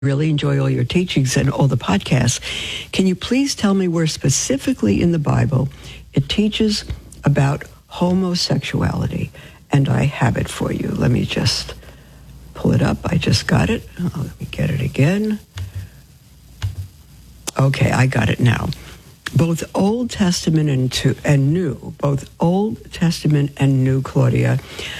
really enjoy all your teachings and all the podcasts. Can you please tell me where specifically in the Bible it teaches about homosexuality? And I have it for you. Let me just pull it up. I just got it. Let me get it again. Okay, I got it now. Both Old Testament and New, both Old Testament and New, Claudia.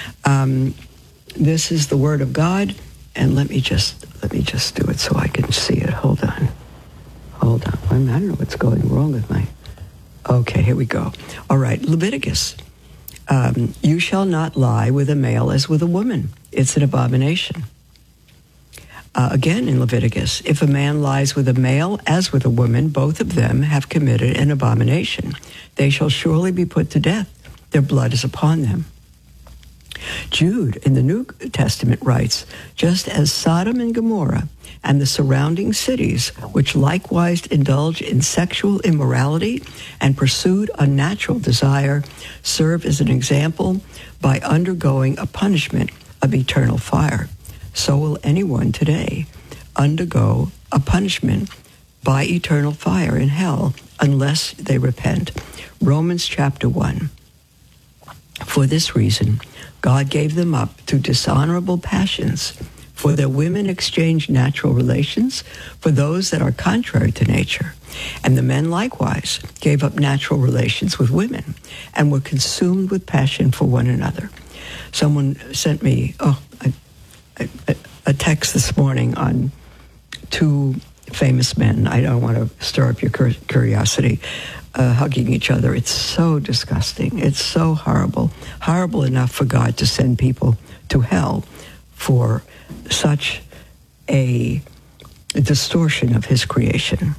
This is the Word of God, and let me just do it so I can see it. Hold on. I don't know what's going wrong with my. Okay, here we go. All right, Leviticus. You shall not lie with a male as with a woman. It's an abomination. Again in Leviticus, if a man lies with a male as with a woman, both of them have committed an abomination. They shall surely be put to death. Their blood is upon them. Jude in the New Testament writes, just as Sodom and Gomorrah and the surrounding cities, which likewise indulged in sexual immorality and pursued unnatural desire, serve as an example by undergoing a punishment of eternal fire, so will anyone today undergo a punishment by eternal fire in hell unless they repent. Romans chapter 1. For this reason, God gave them up to dishonorable passions. For their women exchanged natural relations for those that are contrary to nature. And the men likewise gave up natural relations with women and were consumed with passion for one another. Someone sent me a text this morning on two famous men. I don't want to stir up your curiosity. Hugging each other. It's so disgusting. It's so horrible. Horrible enough for God to send people to hell for such a distortion of his creation.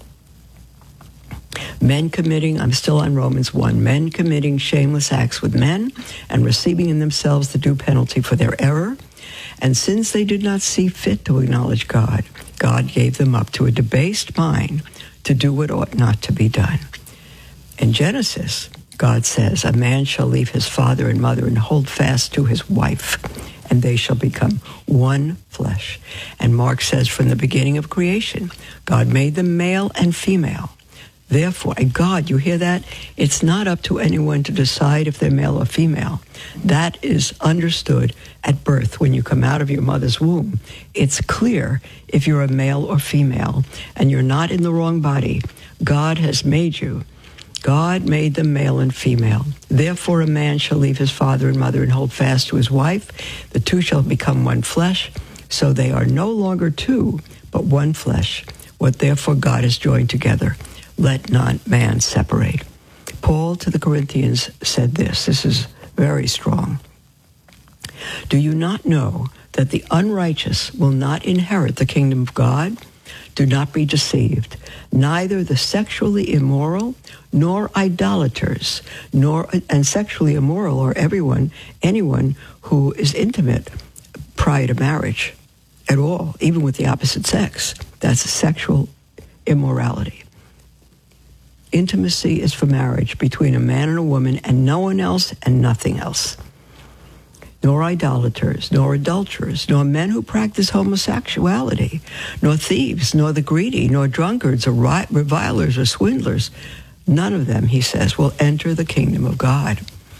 Men committing, I'm still on Romans 1, men committing shameless acts with men and receiving in themselves the due penalty for their error. And since they did not see fit to acknowledge God, God gave them up to a debased mind to do what ought not to be done. In Genesis, God says, a man shall leave his father and mother and hold fast to his wife, and they shall become one flesh. And Mark says, from the beginning of creation, God made them male and female. Therefore, and God, you hear that? It's not up to anyone to decide if they're male or female. That is understood at birth when you come out of your mother's womb. It's clear if you're a male or female, and you're not in the wrong body. God has made you. God made them male and female. Therefore, a man shall leave his father and mother and hold fast to his wife. The two shall become one flesh. So they are no longer two, but one flesh. What therefore God has joined together, let not man separate. Paul to the Corinthians said this. This is very strong. Do you not know that the unrighteous will not inherit the kingdom of God? Do not be deceived. Neither the sexually immoral, nor idolaters, and sexually immoral or anyone who is intimate prior to marriage at all, even with the opposite sex. That's a sexual immorality. Intimacy is for marriage between a man and a woman and no one else and nothing else. Nor idolaters, nor adulterers, nor men who practice homosexuality, nor thieves, nor the greedy, nor drunkards, or revilers, or swindlers. None of them, he says, will enter the kingdom of God.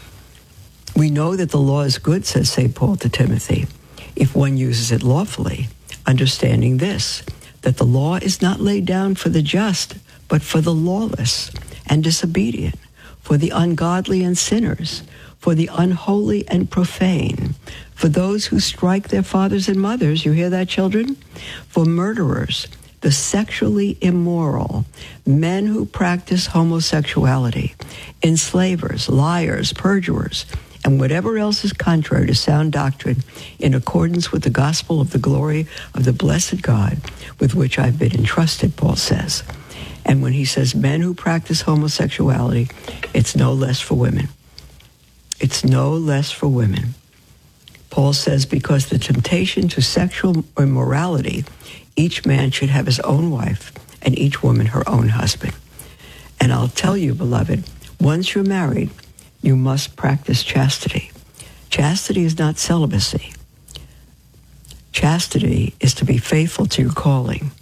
We know that the law is good, says St. Paul to Timothy, if one uses it lawfully, understanding this, that the law is not laid down for the just, but for the lawless and disobedient, for the ungodly and sinners, for the unholy and profane, for those who strike their fathers and mothers, you hear that, children? For murderers, the sexually immoral, men who practice homosexuality, enslavers, liars, perjurers, and whatever else is contrary to sound doctrine in accordance with the gospel of the glory of the blessed God with which I've been entrusted, Paul says. And when he says men who practice homosexuality, it's no less for women. It's no less for women. Paul says because the temptation to sexual immorality, each man should have his own wife and each woman her own husband. And I'll tell you, beloved, once you're married, you must practice chastity. Chastity is not celibacy. Chastity is to be faithful to your calling.